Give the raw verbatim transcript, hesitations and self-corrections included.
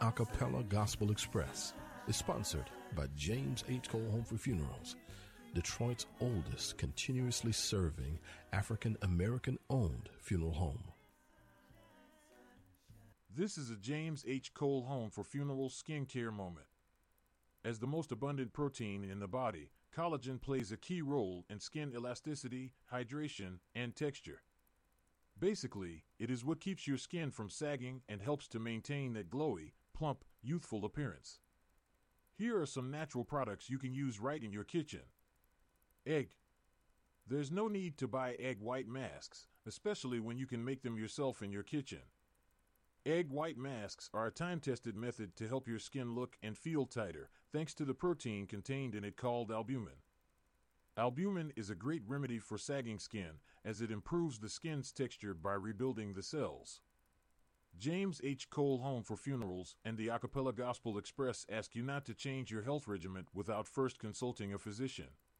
Acapella Gospel Express is sponsored by James H. Cole Home for Funerals, Detroit's oldest continuously serving African American owned funeral home. This is a James H. Cole Home for Funerals skincare moment. As the most abundant protein in the body, collagen plays a key role in skin elasticity, hydration, and texture. Basically, it is what keeps your skin from sagging and helps to maintain that glowy, plump, youthful appearance. Here are some natural products you can use right in your kitchen. Egg. There's no need to buy egg white masks, especially when you can make them yourself in your kitchen. Egg white masks are a time-tested method to help your skin look and feel tighter, thanks to the protein contained in it called albumin. Albumin is a great remedy for sagging skin, as it improves the skin's texture by rebuilding the cells. James H. Cole Home for Funerals and the Acapella Gospel Express ask you not to change your health regimen without first consulting a physician.